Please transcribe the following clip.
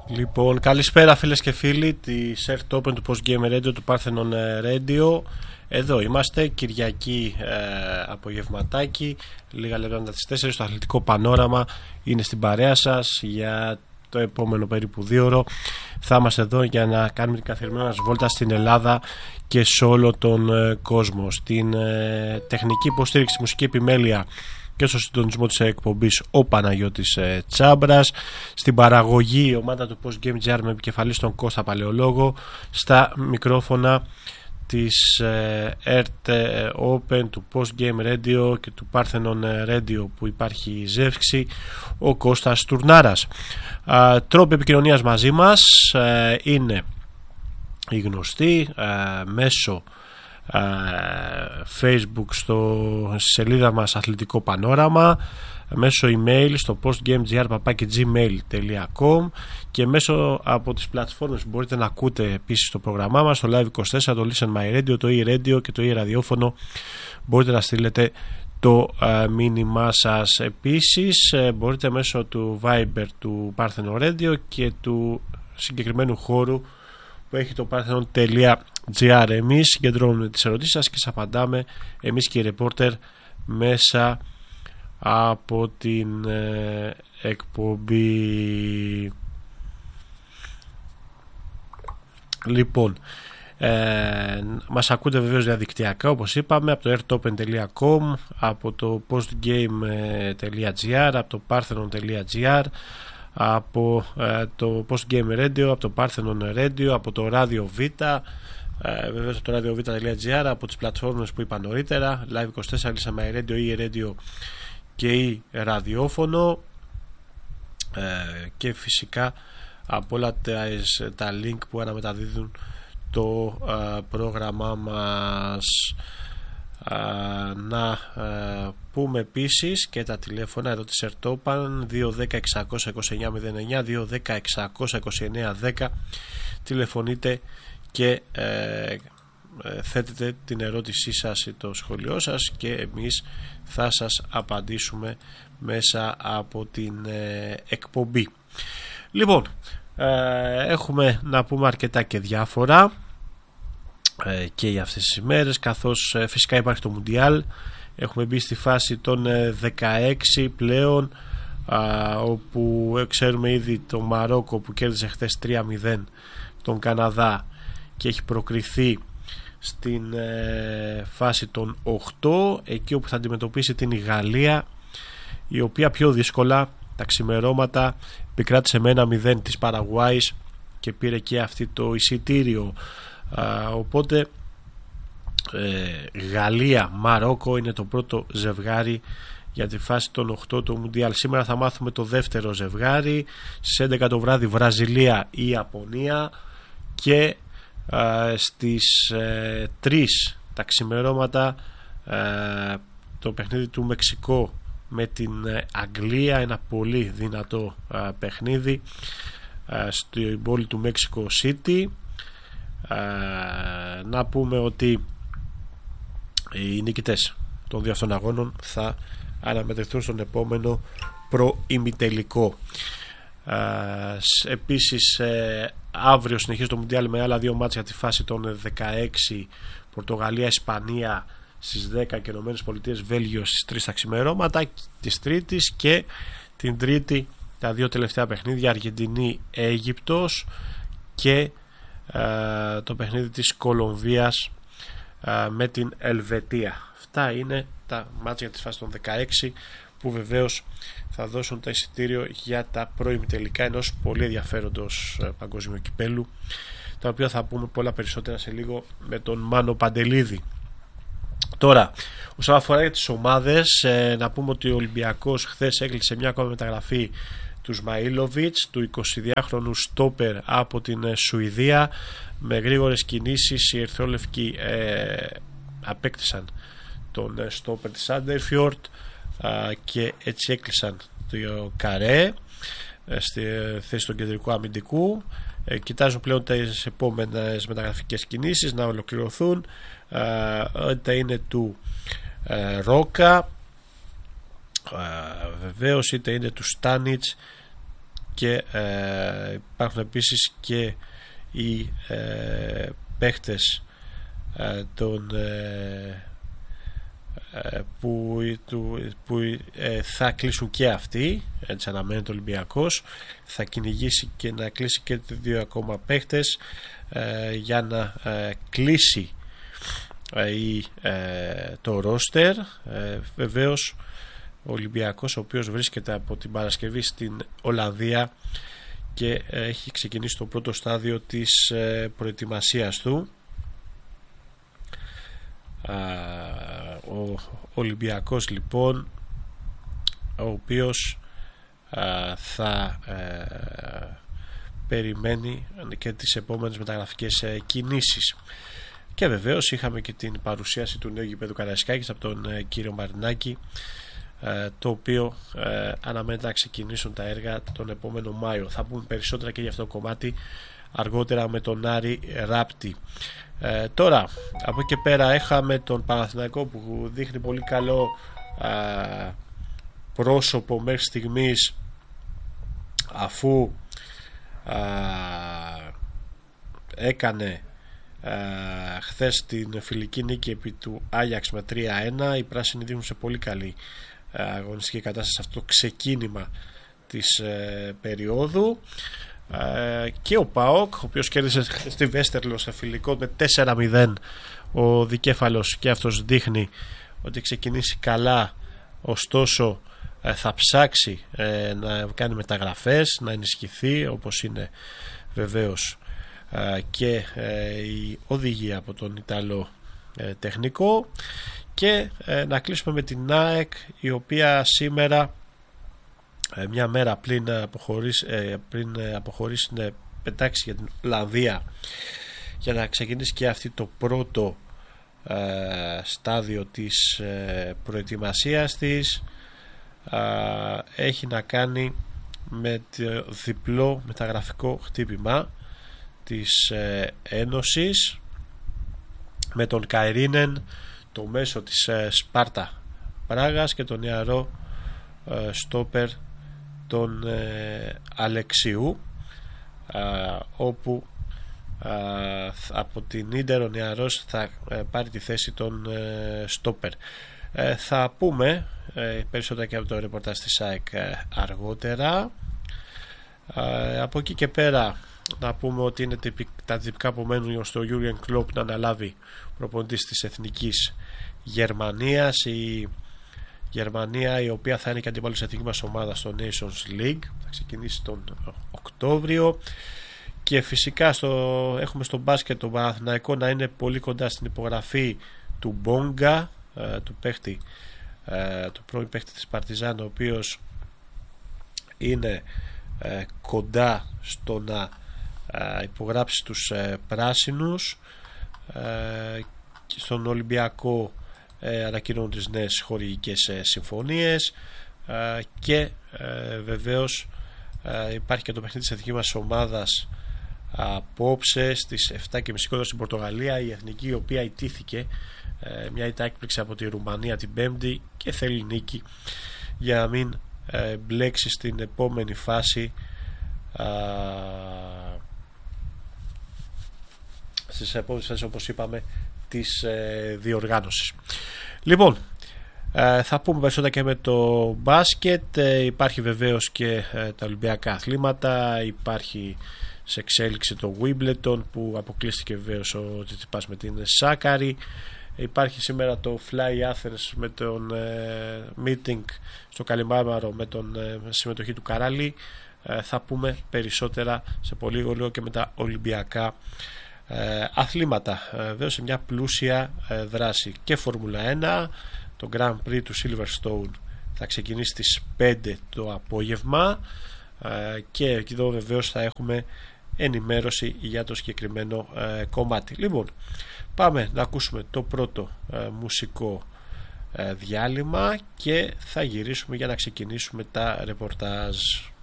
Λοιπόν, καλησπέρα φίλες και φίλοι της Earth Open του Post Game Radio, του Parthenon Radio. Εδώ είμαστε, Κυριακή απογευματάκι, λίγα λεπτά μετά τις 4, το αθλητικό πανόραμα είναι στην παρέα σας για το επόμενο περίπου 2 ώρο. Θα είμαστε εδώ για να κάνουμε την καθημερινή μας βόλτα στην Ελλάδα και σε όλο τον κόσμο. Στην τεχνική υποστήριξη, μουσική επιμέλεια και στο συντονισμό της εκπομπής ο Παναγιώτης Τσάμπρας, στην παραγωγή η ομάδα του Post Game GR με επικεφαλής τον Κώστα Παλαιολόγο, στα μικρόφωνα της Earth Open, του Post Game Radio και του Parthenon Radio που υπάρχει ζεύξη, ο Κώστας Τουρνάρας. Τρόποι επικοινωνίας μαζί μας είναι οι γνωστοί, μέσω Facebook στη σελίδα μας Αθλητικό Πανόραμα, μέσω email στο postgamegr@gmail.com και μέσω από τις πλατφόρμες που μπορείτε να ακούτε επίσης το πρόγραμμά μας, το Live24, το Listen My Radio, το e-radio και το e-ραδιόφωνο. Μπορείτε να στείλετε το μήνυμά σας. Επίσης μπορείτε μέσω του Viber του Parthenon Radio και του συγκεκριμένου χώρου που έχει το parthenon.gr. Εμείς συγκεντρώνουμε τις ερωτήσεις σας και σας απαντάμε εμείς και οι ρεπόρτερ μέσα από την εκπομπή. Λοιπόν, μας ακούτε βεβαίως διαδικτυακά, όπως είπαμε, από το earthopen.com, από το postgame.gr, από το parthenon.gr, από το Post Game Radio, από το Parthenon Radio, από το Radio Β, βεβαίως από το radiovita.gr, από τις πλατφόρμες που είπα νωρίτερα, Live24, Listen My Radio, e-radio και ραδιόφωνο, και φυσικά από όλα τα link που αναμεταδίδουν το πρόγραμμά μας. Να πούμε επίσης και τα τηλέφωνα εδώ της Earth Open, 210-629-09, 210-629-10. Τηλεφωνείτε και θέτετε την ερώτησή σας ή το σχολείο σας και εμείς θα σας απαντήσουμε μέσα από την εκπομπή. Λοιπόν, έχουμε να πούμε αρκετά και διάφορα και για αυτές τις ημέρες, καθώς φυσικά υπάρχει το Μουντιάλ. Έχουμε μπει στη φάση των 16 πλέον, όπου ξέρουμε ήδη το Μαρόκο που κέρδισε χθες 3-0 τον Καναδά και έχει προκριθεί στην φάση των 8, εκεί όπου θα αντιμετωπίσει την Γαλλία, η οποία πιο δύσκολα τα ξημερώματα επικράτησε με 1-0 της Παραγουάης και πήρε και αυτή το εισιτήριο. Οπότε Γαλλία-Μαρόκο είναι το πρώτο ζευγάρι για τη φάση των 8 του Μουντιάλ. Σήμερα θα μάθουμε το δεύτερο ζευγάρι στις 11 το βράδυ, Βραζιλία-Ιαπωνία, και στις 3 τα ξημερώματα το παιχνίδι του Μεξικό με την Αγγλία, ένα πολύ δυνατό παιχνίδι στην πόλη του Mexico City. Να πούμε ότι οι νικητές των δύο αυτών αγώνων θα αναμετρηθούν στον επόμενο προημιτελικό. Επίσης αύριο συνεχίζει το Μουντιάλ με άλλα δύο μάτια για τη φάση των 16, Πορτογαλία-Ισπανία στις 10 και ΗΠΑ Βέλγιο στις 3 τα ξημερώματα της Τρίτης, και την Τρίτη τα δύο τελευταία παιχνίδια, Αργεντινή-Αίγυπτος και το παιχνίδι της Κολομβίας με την Ελβετία. Αυτά είναι τα μάτια της φάσης των 16 που βεβαίως θα δώσουν τα εισιτήριο για τα πρώιμη-τελικά ενός πολύ ενδιαφέροντος παγκόσμιου κυπέλου, τα οποία θα πούμε πολλά περισσότερα σε λίγο με τον Μάνο Παντελίδη. Τώρα, όσον αφορά για τις ομάδες, να πούμε ότι ο Ολυμπιακός χθες έκλεισε μια ακόμα μεταγραφή του Σμαΐλοβιτς, του 22χρονου στόπερ από την Σουηδία. Με γρήγορες κινήσεις οι ερυθρόλευκοι απέκτησαν τον στόπερ της Άντερφιορτ και έτσι έκλεισαν το καρέ στη θέση του κεντρικού αμυντικού. Κοιτάζουν πλέον τις επόμενες μεταγραφικές κινήσεις να ολοκληρωθούν, είτε είναι του Ρόκα βεβαίως, είτε είναι του Στάνιτς και υπάρχουν επίσης και οι παίχτες που θα κλείσουν και αυτοί, έτσι αναμένεται ο Ολυμπιακός, θα κυνηγήσει και να κλείσει και 2 ακόμα παίχτες για να κλείσει το ρόστερ. Βεβαίως ο Ολυμπιακός, ο οποίος βρίσκεται από την Παρασκευή στην Ολλανδία και έχει ξεκινήσει το πρώτο στάδιο της προετοιμασίας του. Ο Ολυμπιακός λοιπόν, ο οποίος θα περιμένει και τις επόμενες μεταγραφικές κινήσεις. Και βεβαίως είχαμε και την παρουσίαση του νέου γηπέδου Καραϊσκάκης από τον κύριο Μαρινάκη, το οποίο αναμένεται να ξεκινήσουν τα έργα τον επόμενο Μάιο. Θα πούμε περισσότερα και για αυτό το κομμάτι αργότερα με τον Άρη Ράπτη. Τώρα από εκεί και πέρα είχαμε τον Παναθηναϊκό που δείχνει πολύ καλό πρόσωπο μέχρι στιγμής, αφού έκανε χθες την φιλική νίκη επί του Άγιαξ με 3-1. Οι πράσινοι δείχνουν σε πολύ καλή αγωνιστική κατάσταση αυτό το ξεκίνημα της περίοδου. Και ο ΠΑΟΚ, ο οποίος κέρδισε στη Βέστερλο σε φιλικό με 4-0, ο δικέφαλος, και αυτός δείχνει ότι ξεκινήσει καλά, ωστόσο θα ψάξει να κάνει μεταγραφές, να ενισχυθεί, όπως είναι βεβαίως και η οδηγία από τον Ιταλό τεχνικό. Και να κλείσουμε με την ΑΕΚ, η οποία σήμερα, μια μέρα πριν αποχωρήσει, είναι πετάξει για την Ολλανδία για να ξεκινήσει και αυτή το πρώτο στάδιο της προετοιμασίας της. Έχει να κάνει με το διπλό μεταγραφικό χτύπημα της Ένωσης, με τον Καϊρίνεν, το μέσο της Σπάρτα Πράγας, και τον νεαρό στόπερ τον Αλεξιού, όπου από την Ίντερ ο νεαρός θα πάρει τη θέση των στόπερ. Θα πούμε περισσότερα και από το ρεπορτάζ της ΑΕΚ αργότερα. Από εκεί και πέρα να πούμε ότι είναι τα τυπικά που μένουν στο Jurgen Klopp να αναλάβει προπονητής της Εθνικής Γερμανίας. Η Γερμανία, η οποία θα είναι και αντίπαλος της εθνικής μας ομάδας στο Nations League, θα ξεκινήσει τον Οκτώβριο. Και φυσικά έχουμε στο μπάσκετ τον Παναθηναϊκό να είναι πολύ κοντά στην υπογραφή του Μπόγκα, του πρώην παίχτη της Παρτιζάν, ο οποίος είναι κοντά στο να υπογράψει τους πράσινους. Στον Ολυμπιακό ανακοινώνουν τις νέες χορηγικές συμφωνίες, και βεβαίως υπάρχει και το παιχνίδι της εθνικής μας ομάδας απόψε στις 7:30 στην Πορτογαλία, η εθνική, η οποία ιτήθηκε μια ήττα έκπληξη από τη Ρουμανία την Πέμπτη και θέλει νίκη για να μην μπλέξει στην επόμενη φάση, στις επόμενες φάσεις, όπως είπαμε, της διοργάνωσης. Λοιπόν, θα πούμε περισσότερα και με το μπάσκετ. Υπάρχει βεβαίως και τα Ολυμπιακά αθλήματα. Υπάρχει σε εξέλιξη το Wimbledon, που αποκλείστηκε βεβαίως ο Τσιτσιπάς με την Σάκαρη. Υπάρχει σήμερα το Fly Athens με τον meeting στο Καλιμάμαρο με τον συμμετοχή του Καράλη. Θα πούμε περισσότερα σε πολύ λίγο και με τα Ολυμπιακά αθλήματα. Βέβαια σε μια πλούσια δράση και Φόρμουλα 1. Το Grand Prix του Silverstone θα ξεκινήσει στις 5 το απόγευμα, και εδώ βεβαίως θα έχουμε ενημέρωση για το συγκεκριμένο κομμάτι. Λοιπόν, πάμε να ακούσουμε το πρώτο μουσικό διάλειμμα και θα γυρίσουμε για να ξεκινήσουμε τα ρεπορτάζ.